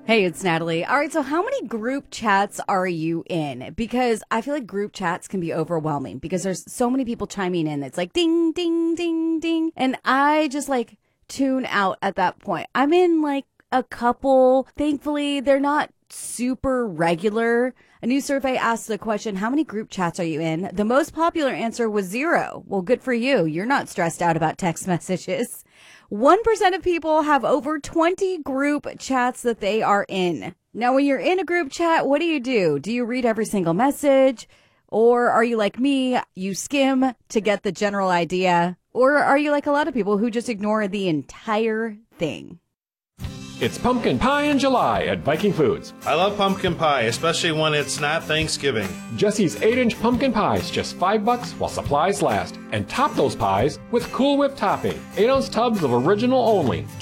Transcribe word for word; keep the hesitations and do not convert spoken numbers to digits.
Hey, it's Natalie. All right, so how many group chats are you in? Because I feel like group chats can be overwhelming because there's so many people chiming in. It's like ding, ding, ding, ding. And I just like tune out at that point. I'm in like a couple. Thankfully, they're not super regular. A new survey asked the question, how many group chats are you in? The most popular answer was zero. Well, good for you. You're not stressed out about text messages. one percent of people have over twenty group chats that they are in. Now, when you're in a group chat, what do you do? Do you read every single message? Or are you like me, you skim to get the general idea? Or are you like a lot of people who just ignore the entire thing? It's pumpkin pie in July at Viking Foods. I love pumpkin pie, especially when it's not Thanksgiving. Jesse's eight inch pumpkin pies, just five bucks while supplies last. And top those pies with Cool Whip topping. eight ounce tubs of original only.